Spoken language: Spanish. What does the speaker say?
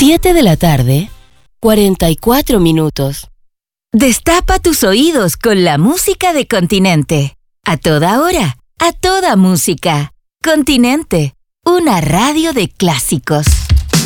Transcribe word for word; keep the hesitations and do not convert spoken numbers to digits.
siete de la tarde, cuarenta y cuatro minutos. Destapa tus oídos con la música de Continente. A toda hora, a toda música. Continente, una radio de clásicos.